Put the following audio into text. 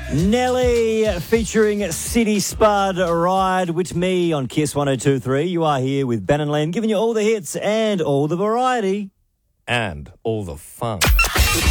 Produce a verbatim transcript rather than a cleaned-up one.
Nelly featuring City Spud Ride with me on Kiss one oh two point three. You are here with Ben and Len, giving you all the hits and all the variety. And all the fun.